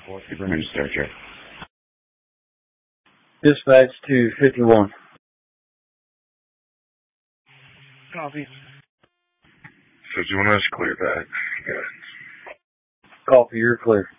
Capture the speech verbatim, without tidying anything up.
Register. Dispatch to fifty-one. Copy. fifty-one is clear back. Good. Copy, you're clear.